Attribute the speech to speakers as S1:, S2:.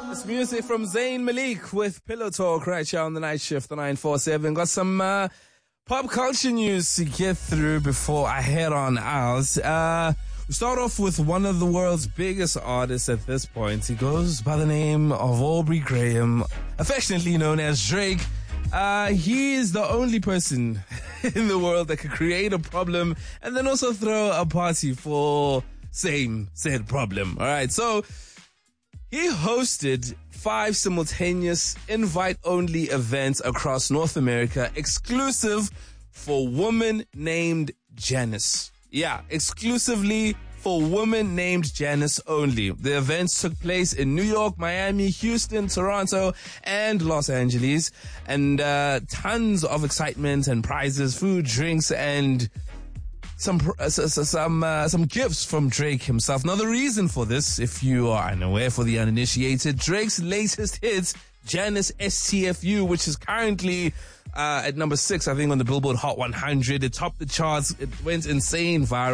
S1: It's music from Zayn Malik with Pillow Talk right here on the night shift, the 947. Got some pop culture news to get through before I head on out. We start off with one of the world's biggest artists at this point. He goes by the name of Aubrey Graham, affectionately known as Drake. He is the only person in the world that could create a problem and then also throw a party for said problem. All right, so he hosted 5 simultaneous invite-only events across North America, exclusive for woman named Janice. Yeah, exclusively for women named Janice only. The events took place in New York, Miami, Houston, Toronto, and Los Angeles. And tons of excitement and prizes, food, drinks, and some gifts from Drake himself. Now, the reason for this, if you are unaware, for the uninitiated, Drake's latest hit, Janice STFU, which is currently at number 6, I think, on the Billboard Hot 100. It topped the charts. It went insane viral.